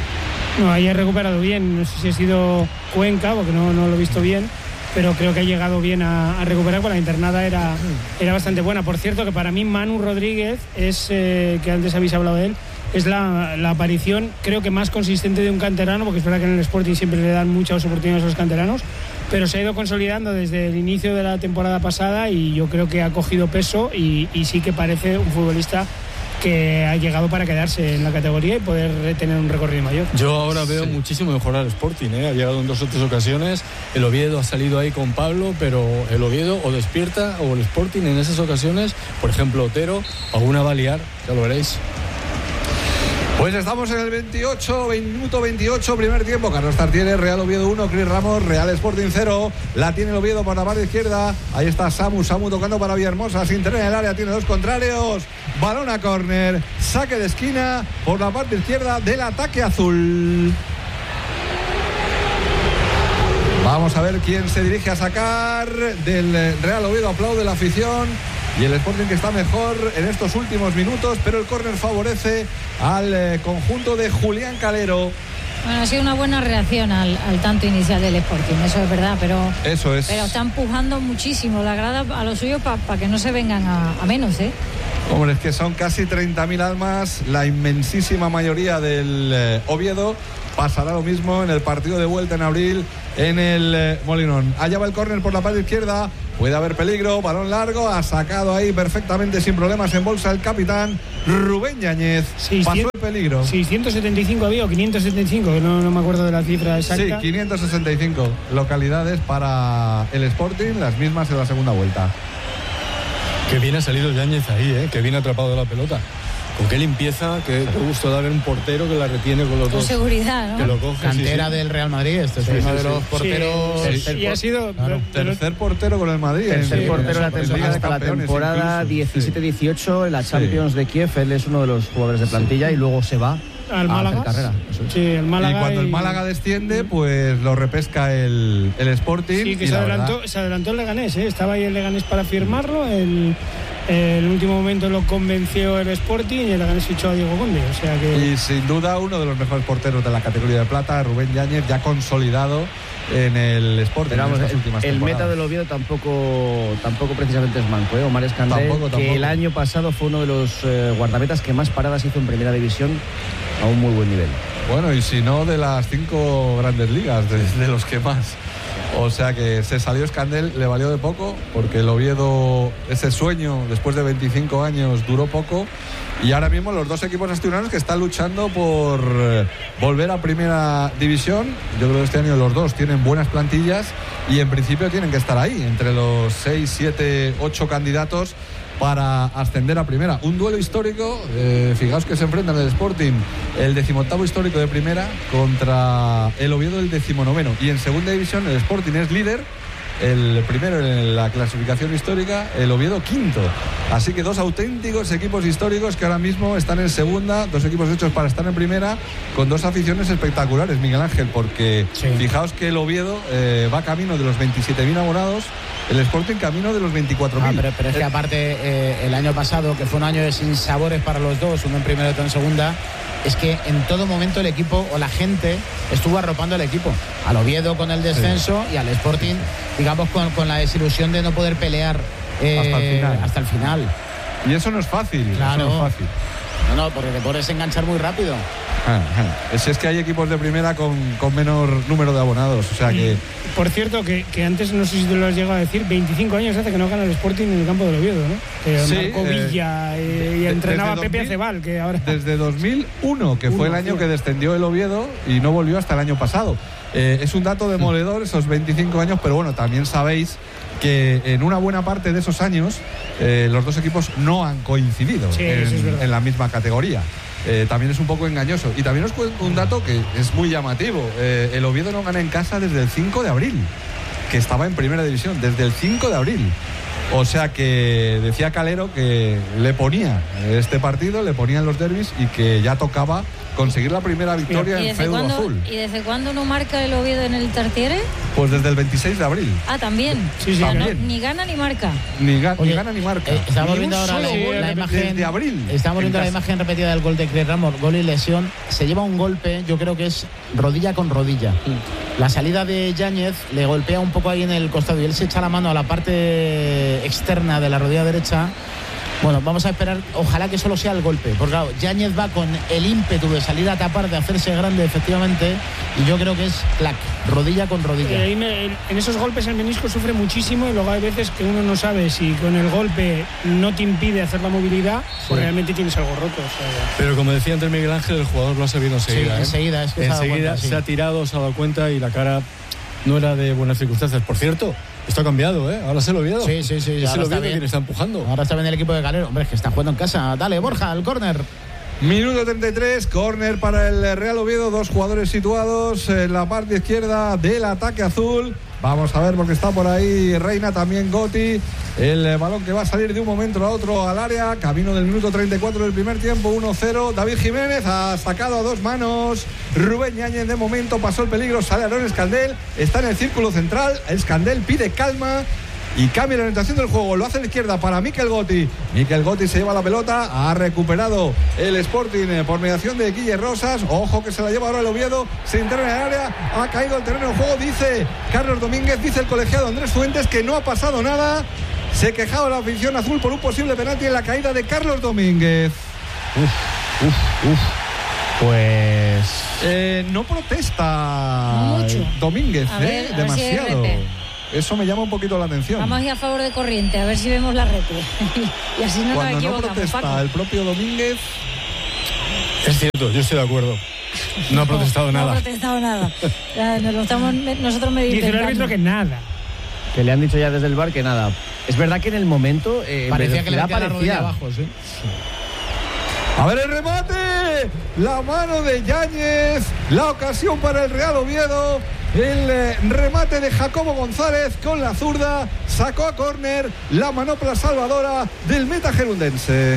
S8: No, ahí ha recuperado bien, no sé si ha sido Cuenca, porque no lo he visto bien, pero creo que ha llegado bien a recuperar, porque la internada era bastante buena. Por cierto, que para mí Manu Rodríguez es, que antes habéis hablado de él, es la aparición creo que más consistente de un canterano, porque es verdad que en el Sporting siempre le dan muchas oportunidades a los canteranos, pero se ha ido consolidando desde el inicio de la temporada pasada, y yo creo que ha cogido peso y sí que parece un futbolista que ha llegado para quedarse en la categoría y poder tener un recorrido mayor.
S7: Yo ahora veo muchísimo mejor al Sporting, ha llegado en 2 o 3 ocasiones. El Oviedo ha salido ahí con Pablo, pero el Oviedo o despierta o el Sporting en esas ocasiones, por ejemplo Otero, alguna va a liar, ya lo veréis.
S1: Pues estamos en el minuto 28, primer tiempo. Carlos Tartiere, Real Oviedo 1, Cris Ramos, Real Sporting 0. La tiene el Oviedo por la parte izquierda. Ahí está Samu tocando para Villahermosa, sin tener el área, tiene 2 contrarios. Balón a córner, saque de esquina por la parte izquierda del ataque azul. Vamos a ver quién se dirige a sacar del Real Oviedo. Aplaude la afición. Y el Sporting que está mejor en estos últimos minutos, pero el córner favorece al conjunto de Julián Calero.
S6: Bueno, ha sido una buena reacción al tanto inicial del Sporting, eso es verdad, pero
S1: eso es.
S6: Pero está empujando muchísimo la grada a lo suyo para que no se vengan a menos, ¿eh?
S1: Hombre, es que son casi 30.000 almas, la inmensísima mayoría del Oviedo. Pasará lo mismo en el partido de vuelta en abril en el Molinón. Allá va el córner por la parte izquierda. Puede haber peligro, balón largo, ha sacado ahí perfectamente sin problemas en bolsa el capitán Rubén Yáñez. Pasó el peligro.
S8: 675 había o 575, no me acuerdo de la cifra exacta.
S1: Sí, 565 localidades para el Sporting, las mismas en la segunda vuelta.
S7: Que bien ha salido Yáñez ahí, que bien atrapado la pelota. Con qué limpieza, qué gusto da ver un portero que la retiene con los dos.
S6: Con seguridad, ¿no?
S7: Que lo coge,
S2: cantera del Real Madrid, este es uno de los porteros.
S8: Y ha sido
S1: tercer portero con el Madrid.
S9: Tercer portero hasta la temporada 17-18 en la Champions de Kiev. Él es uno de los jugadores de plantilla y luego se va
S8: al Málaga.
S9: Carrera.
S8: Sí, el Málaga.
S1: Y cuando el Málaga desciende, pues lo repesca el Sporting.
S8: Sí, que se adelantó el Leganés, estaba ahí el Leganés para firmarlo. El último momento lo convenció el Sporting y el Leganés fichó a Diego Conde. O sea que...
S1: Y sin duda uno de los mejores porteros de la categoría de plata, Rubén Yáñez, ya consolidado en el Sporting.
S9: Pero vamos,
S1: en estas últimas
S9: el
S1: temporadas.
S9: meta del Oviedo tampoco precisamente es manco, Omar Escandel,
S1: tampoco.
S9: Que el año pasado fue uno de los guardametas que más paradas hizo en primera división a un muy buen nivel.
S1: Bueno, y si no, de las 5 grandes ligas, de los que más. O sea que se salió Escandel, le valió de poco, porque el Oviedo, ese sueño después de 25 años duró poco. Y ahora mismo los dos equipos asturianos que están luchando por volver a primera división. Yo creo que este año los dos tienen buenas plantillas y en principio tienen que estar ahí, entre los 6, 7, 8 candidatos para ascender a primera. Un duelo histórico, fijaos que se enfrentan el Sporting, el 18º histórico de primera, contra el Oviedo, el 19º. Y en segunda división el Sporting es líder, el primero en la clasificación histórica, el Oviedo quinto. Así que dos auténticos equipos históricos que ahora mismo están en segunda, dos equipos hechos para estar en primera, con dos aficiones espectaculares, Miguel Ángel, porque fijaos que el Oviedo va camino de los 27.000 abonados, el Sporting camino de los 24.000.
S2: Pero es que aparte el año pasado, que fue un año de sinsabores para los dos, uno en primera y otro en segunda, es que en todo momento el equipo o la gente estuvo arropando al equipo, al Oviedo con el descenso y al Sporting, digamos, con la desilusión de no poder pelear hasta el final.
S1: Y eso no es fácil.
S2: Claro.
S1: Eso no es fácil.
S2: No, porque te puedes enganchar muy rápido.
S1: Es que hay equipos de primera con menor número de abonados, o sea que...
S8: Por cierto, que antes, no sé si te lo has llegado a decir, 25 años hace que no gana el Sporting en el campo del Oviedo, ¿no? Que marcó Villa y entrenaba Pepe Acebal, que ahora...
S1: Desde 2001, que fue el año que descendió el Oviedo y no volvió hasta el año pasado. Es un dato demoledor esos 25 años, pero bueno, también sabéis que en una buena parte de esos años los dos equipos no han coincidido en la misma categoría. También es un poco engañoso. Y también os cuento un dato que es muy llamativo. El Oviedo no gana en casa desde el 5 de abril, que estaba en primera división, desde el 5 de abril. O sea que decía Calero que le ponía este partido, le ponían los derbis y que ya tocaba conseguir la primera victoria en feudo azul.
S6: ¿Y desde cuándo no marca el Oviedo en el Tartiere?
S1: Pues desde el 26 de abril.
S6: Ah, también.
S8: Sí,
S6: o sea,
S1: también.
S6: Ni gana ni marca.
S1: Ni gana ni marca.
S2: Estamos
S1: Ni
S2: viendo
S1: un
S2: ahora
S1: solo gol
S2: la imagen
S1: desde abril.
S2: Estamos viendo la imagen repetida del gol de Cris Ramos, gol y lesión. Se lleva un golpe, yo creo que es rodilla con rodilla. La salida de Yáñez le golpea un poco ahí en el costado y él se echa la mano a la parte externa de la rodilla derecha Bueno, vamos a esperar, ojalá que solo sea el golpe, porque claro, Yáñez va con el ímpetu de salir a tapar, de hacerse grande efectivamente, y yo creo que es clac, rodilla con rodilla.
S8: En esos golpes el menisco sufre muchísimo y luego hay veces que uno no sabe si con el golpe no te impide hacer la movilidad o realmente tienes algo roto. O sea,
S7: pero como decía antes Miguel Ángel, el jugador lo ha sabido enseguida.
S2: Sí, enseguida, es que
S7: enseguida se ha tirado, se ha dado cuenta y la cara no era de buenas circunstancias. Por cierto, esto ha cambiado, Ahora se lo Oviedo.
S2: Sí.
S7: Es el Oviedo quien está empujando.
S2: Ahora está bien el equipo de Calero. Hombre, es que está jugando en casa. Dale, Borja, al córner.
S1: Minuto 33, córner para el Real Oviedo. 2 jugadores situados en la parte izquierda del ataque azul. Vamos a ver porque está por ahí Reina, también Gotti. El balón que va a salir de un momento a otro al área. Camino del minuto 34 del primer tiempo, 1-0. David Jiménez ha sacado a 2 manos. Rubén Yáñez de momento pasó el peligro. Sale Aaron Escandel. Está en el círculo central. Escandel pide calma y cambia la orientación del juego. Lo hace a la izquierda para Mikel Gotti. Mikel Gotti se lleva la pelota. Ha recuperado el Sporting por mediación de Guille Rosas. Ojo que se la lleva ahora el Oviedo. Se interna en el área. Ha caído el terreno de juego. Dice Carlos Domínguez, dice el colegiado Andrés Fuentes que no ha pasado nada. Se quejaba la afición azul por un posible penalti en la caída de Carlos Domínguez.
S2: Pues
S1: no protesta
S6: mucho.
S1: Domínguez,
S6: a ver
S1: demasiado.
S6: Si
S1: eso me llama un poquito la atención.
S6: vamos a ir a favor de corriente, a ver si vemos la repre. Y así no
S1: Cuando
S6: nos
S1: no
S6: equivocamos,
S1: protesta
S6: Paco.
S1: el propio Domínguez.
S7: Es cierto, yo estoy de acuerdo. No ha protestado nada.
S6: No ha protestado nada. Ya, nos lo estamos nosotros medio
S8: dice el
S6: intentando.
S8: árbitro que nada.
S9: Que le han dicho ya desde el bar que nada. Es verdad que en el momento
S2: parecía que le metía la rodilla
S9: parecía
S2: abajo, sí.
S1: A ver el remate. La mano de Yáñez. La ocasión para el Real Oviedo. El remate de Jacobo González con la zurda. Sacó a córner la manopla salvadora del meta gerundense.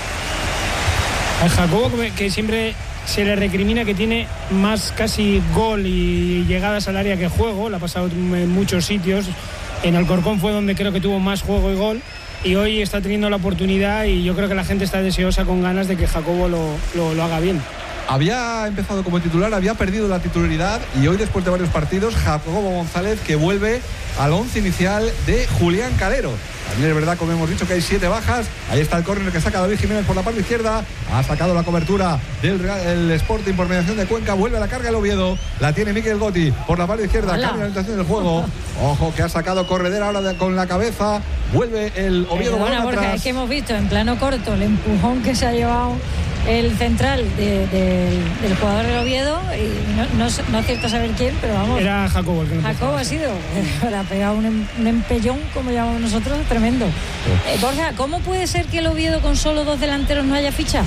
S8: A Jacobo, que siempre se le recrimina que tiene más casi gol y llegadas al área que juego. La ha pasado en muchos sitios. En Alcorcón fue donde creo que tuvo más juego y gol. Y hoy está teniendo la oportunidad y yo creo que la gente está deseosa con ganas de que Jacobo lo haga bien.
S1: Había empezado como titular, había perdido la titularidad y hoy, después de varios partidos, Jacobo González que vuelve al 11 inicial de Julián Calero. También es verdad, como hemos dicho, que hay 7 bajas. Ahí está el córner que saca David Jiménez por la parte izquierda. Ha sacado la cobertura del el Sporting por mediación de Cuenca. Vuelve a la carga el Oviedo. La tiene Mikel Gotti por la parte izquierda. Cambia la orientación del juego. Ojo que ha sacado Corredera ahora con la cabeza. Vuelve el Oviedo.
S6: Bueno, porque es que hemos visto en plano corto el empujón que se ha llevado el central del jugador del Oviedo, y no acierto saber quién, pero vamos.
S8: Era Jacobo el que
S6: Jacobo ha sido, le ha pegado un empellón, como llamamos nosotros, tremendo. Borja, ¿cómo puede ser que el Oviedo con solo 2 delanteros no haya fichado?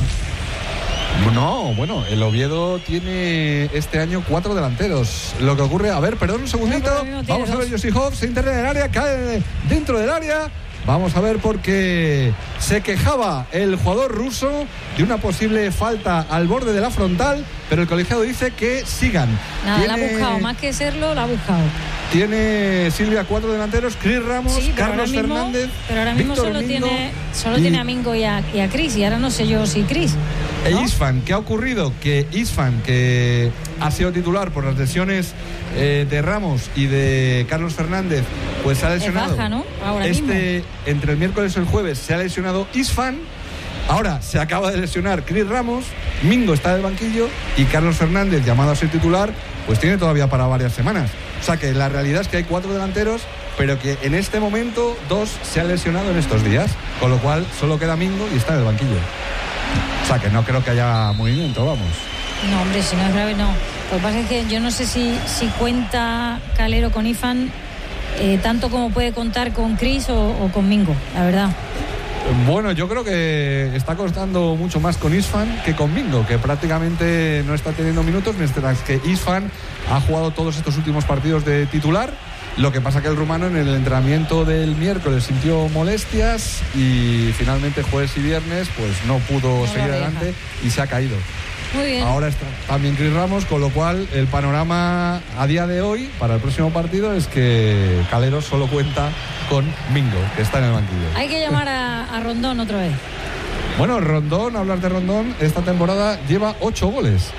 S1: No, bueno, el Oviedo tiene este año 4 delanteros. Lo que ocurre, a ver, perdón un segundito. Vamos a ver, Josihov se interna en el área, cae dentro del área. Vamos a ver porque se quejaba el jugador ruso de una posible falta al borde de la frontal, pero el colegiado dice que sigan.
S6: Nada, la ha buscado, más que serlo, la ha buscado.
S1: Tiene Silvia 4 delanteros, Chris Ramos,
S6: sí,
S1: Carlos Fernández.
S6: Pero ahora mismo
S1: Víctor
S6: solo tiene a Mingo y a Chris, y ahora no sé yo si Chris. ¿no?
S1: Isfan, ¿qué ha ocurrido? Que Isfan, que ha sido titular por las lesiones de Ramos y de Carlos Fernández, pues se ha lesionado.
S6: Es baja, ¿no? Ahora mismo.
S1: Entre el miércoles y el jueves se ha lesionado Isfan. Ahora se acaba de lesionar Chris Ramos, Mingo está en el banquillo y Carlos Fernández, llamado a ser titular, pues tiene todavía para varias semanas. O sea que la realidad es que hay 4 delanteros, pero que en este momento 2 se han lesionado en estos días, con lo cual solo queda Mingo y está en el banquillo. O sea que no creo que haya movimiento, vamos.
S6: No, hombre, si no es grave, no. Lo que pasa es que yo no sé si cuenta Calero con Ifan tanto como puede contar con Chris o con Mingo, la verdad.
S1: Bueno, yo creo que está costando mucho más con Isfan que con Mingo, que prácticamente no está teniendo minutos, mientras que Isfan ha jugado todos estos últimos partidos de titular. Lo que pasa que el rumano en el entrenamiento del miércoles sintió molestias y finalmente jueves y viernes pues no pudo seguir adelante y se ha caído.
S6: Muy bien.
S1: Ahora está también Chris Ramos, con lo cual el panorama a día de hoy para el próximo partido es que Calero solo cuenta con Mingo, que está en el banquillo.
S6: Hay que llamar a Rondón otra vez.
S1: Bueno, Rondón, hablar de Rondón, esta temporada lleva 8 goles.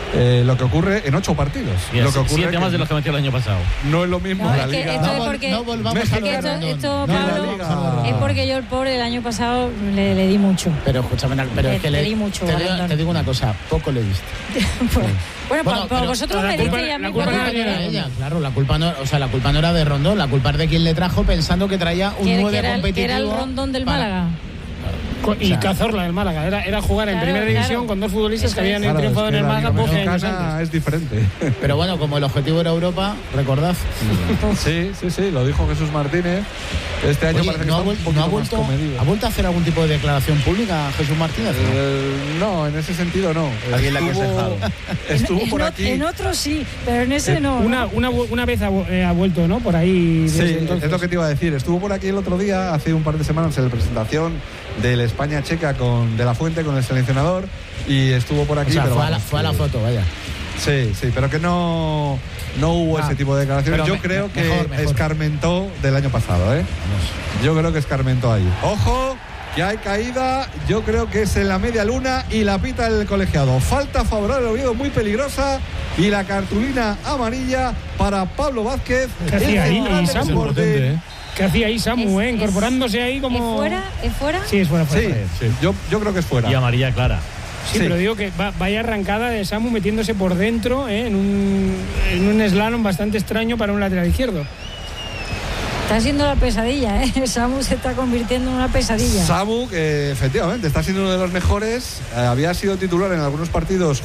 S1: lo que ocurre en 8 partidos.
S4: Y
S1: lo que ocurre
S4: 7 más de los que metió el año pasado.
S1: No es lo mismo
S6: No,
S1: la
S6: es que
S1: Liga.
S6: esto es porque,
S3: no volvamos
S6: es
S3: a
S6: que
S3: hablar.
S6: esto,
S3: No,
S6: Pablo,
S1: la Liga.
S6: es porque yo el pobre el año pasado le di mucho.
S2: Pero escúchame, pero es que
S6: le di mucho, Balón.
S2: te digo una cosa, poco le diste.
S6: Bueno,
S2: pero
S6: vosotros
S8: la
S6: me
S8: culpa-
S6: disteis y a mí
S8: la culpa
S6: cuando
S8: no
S6: me
S8: era
S6: dieron.
S2: Ella, claro, la culpa no era de Rondón, la culpa es de quien le trajo pensando que traía un 9 competitivo.
S6: Que era el Rondón del
S2: para-
S6: Málaga.
S8: Y Cazorla del Málaga. Era jugar en
S6: Claro,
S8: primera
S6: claro.
S8: división con dos futbolistas que habían
S1: Claro,
S8: triunfado
S1: es
S8: en
S1: que
S8: el
S1: la
S8: Málaga
S1: Liga
S8: 12 años
S1: Mexicana
S8: antes.
S1: es diferente.
S2: Pero bueno, como el objetivo era Europa, recordad.
S1: Sí, lo dijo Jesús Martínez. Este año
S2: Oye,
S1: parece que
S2: ¿no ha
S1: está un
S2: vuel-
S1: poquito
S2: no ha
S1: más
S2: vuelto,
S1: comedido.
S2: ¿ha vuelto a hacer algún tipo de declaración pública Jesús Martínez?
S1: No, en ese sentido no.
S9: Alguien le ha aconsejado.
S1: Estuvo por aquí.
S6: En otros sí, pero en ese no.
S8: Una vez ha vuelto, ¿no? Por ahí.
S1: Sí,
S8: desde entonces.
S1: es lo que te iba a decir. Estuvo por aquí el otro día, hace un par de semanas, en la presentación del España-Checa De La Fuente, con el seleccionador, y estuvo por aquí.
S2: O sea,
S1: pero
S2: fue
S1: vamos,
S2: a la foto, vaya.
S1: Sí, pero que no hubo ese tipo de declaraciones.
S2: pero
S1: Yo creo que
S2: mejor.
S1: escarmentó del año pasado, ¿eh? Yo creo que escarmentó ahí. Ojo, que hay caída. Yo creo que es en la media luna y la pita el colegiado. Falta favorable al Oviedo, muy peligrosa, y la cartulina amarilla para Pablo Vázquez.
S8: ¿Qué hacía ahí,
S1: central del
S8: Samu?
S1: Sporting.
S8: ¿Qué hacía ahí Samu,
S6: Es-
S8: incorporándose ahí como.
S6: ¿Es fuera? ¿Es fuera?
S8: Sí, es fuera.
S1: Sí, yo creo que es fuera.
S4: Y amarilla clara.
S8: Sí, pero digo que vaya arrancada de Samu metiéndose por dentro en un slalom bastante extraño para un lateral izquierdo.
S6: Está siendo la pesadilla, ¿eh? Samu se está convirtiendo en una pesadilla.
S1: Samu, que efectivamente está siendo uno de los mejores, había sido titular en algunos partidos